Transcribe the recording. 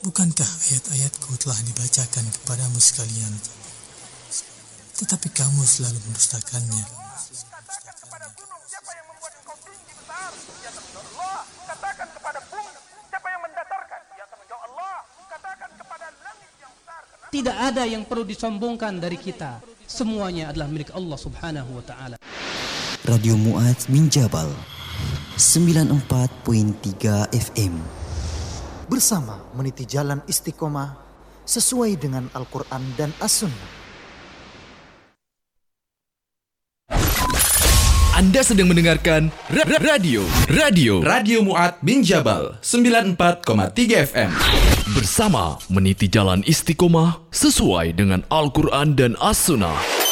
Bukankah ayat-ayatku telah dibacakan kepadamu sekalian, tetapi kamu selalu mendustakannya? Katakan kepada gunung, siapa yang membuat engkau tinggi besar? Dia akan menjawab Allah. Katakan kepada bumi, siapa yang mendatarkan? Dia akan menjawab Allah. Katakan kepada langit yang besar. Tidak ada yang perlu disombongkan dari kita. Semuanya adalah milik Allah Subhanahu wa taala. Radio Mu'adz min Jabal 94.3 FM. Bersama meniti jalan istiqomah sesuai dengan Al-Quran dan As-Sunnah. Anda sedang mendengarkan Radio Mu'adz min Jabal 94,3 FM. Bersama meniti jalan istiqomah sesuai dengan Al-Quran dan As-Sunnah.